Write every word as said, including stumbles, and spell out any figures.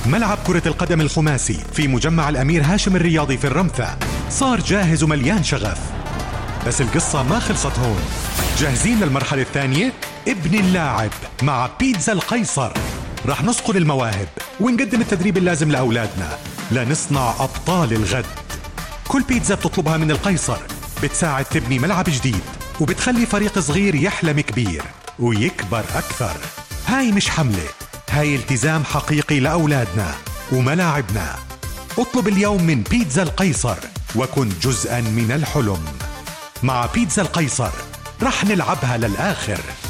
ملعب كرة القدم الخماسي في مجمع الأمير هاشم الرياضي في الرمثة صار جاهز ومليان شغف، بس القصة ما خلصت هون. جاهزين للمرحلة الثانية؟ ابن اللاعب مع بيتزا القيصر. رح نصقل المواهب ونقدم التدريب اللازم لأولادنا لنصنع أبطال الغد. كل بيتزا بتطلبها من القيصر بتساعد تبني ملعب جديد وبتخلي فريق صغير يحلم كبير ويكبر أكثر. هاي مش حملة، هاي التزام حقيقي لأولادنا وملاعبنا. اطلب اليوم من بيتزا القيصر وكن جزءاً من الحلم. مع بيتزا القيصر رح نلعبها للآخر.